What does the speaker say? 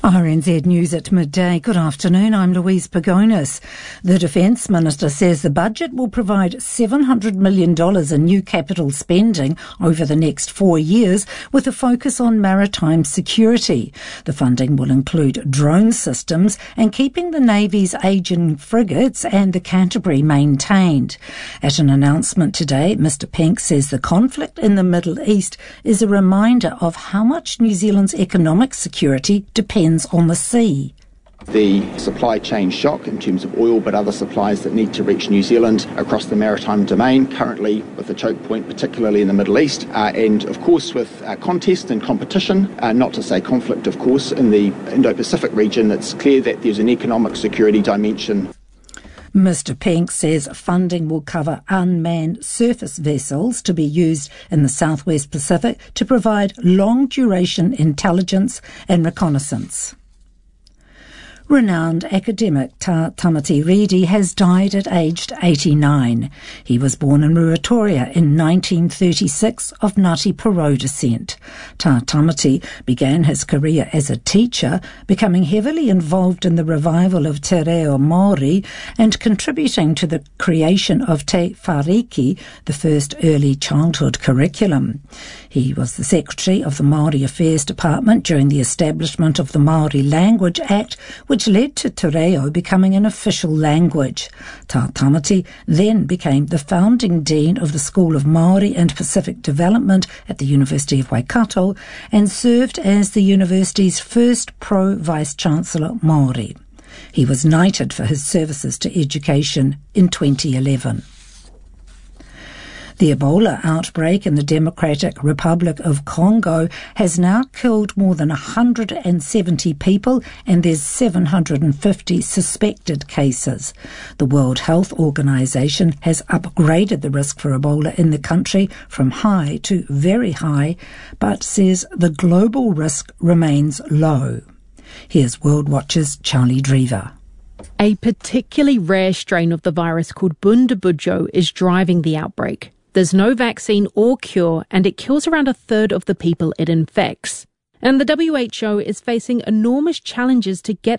RNZ News at midday. Good afternoon, I'm Louise Pagonis. The Defence Minister says the budget will provide $700 million in new capital spending over the next 4 years with a focus on maritime security. The funding will include drone systems and keeping the Navy's ageing frigates and the Canterbury maintained. At an announcement today, Mr Penk says the conflict in the Middle East is a reminder of how much New Zealand's economic security depends on the sea. The supply chain shock in terms of oil, but other supplies that need to reach New Zealand across the maritime domain, currently with a choke point, particularly in the Middle East, and of course with contest and competition, not to say conflict, of course, in the Indo-Pacific region. It's clear that there's an economic security dimension. Mr Penk says funding will cover unmanned surface vessels to be used in the Southwest Pacific to provide long-duration intelligence and reconnaissance. Renowned academic Tā Tamati Redi has died at aged 89. He was born in Ruatoria in 1936 of Ngāti Porou descent. Tā Tamati began his career as a teacher, becoming heavily involved in the revival of Te Reo Māori and contributing to the creation of Te Whāriki, the first early childhood curriculum. He was the Secretary of the Māori Affairs Department during the establishment of the Māori Language Act, which led to Te Reo becoming an official language. Tā Tamati then became the founding dean of the School of Māori and Pacific Development at the University of Waikato and served as the university's first pro-vice-chancellor Māori. He was knighted for his services to education in 2011. The Ebola outbreak in the Democratic Republic of Congo has now killed more than 170 people and there's 750 suspected cases. The World Health Organization has upgraded the risk for Ebola in the country from high to very high, but says the global risk remains low. Here's World Watch's Charlie Drever. A particularly rare strain of the virus called Bundibugyo is driving the outbreak. There's no vaccine or cure, and it kills around a third of the people it infects. And the WHO is facing enormous challenges to get